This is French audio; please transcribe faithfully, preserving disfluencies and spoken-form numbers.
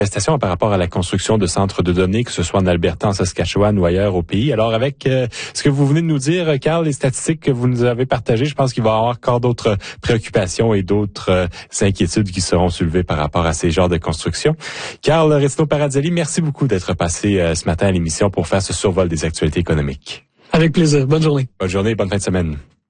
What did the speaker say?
Par rapport à la construction de centres de données, que ce soit en Alberta, en Saskatchewan ou ailleurs au pays. Alors, avec euh, ce que vous venez de nous dire, Carl, les statistiques que vous nous avez partagées, je pense qu'il va y avoir encore d'autres préoccupations et d'autres euh, inquiétudes qui seront soulevées par rapport à ces genres de construction. Carl Risto-Parazzoli, merci beaucoup d'être passé euh, ce matin à l'émission pour faire ce survol des actualités économiques. Avec plaisir. Bonne journée. Bonne journée, bonne fin de semaine.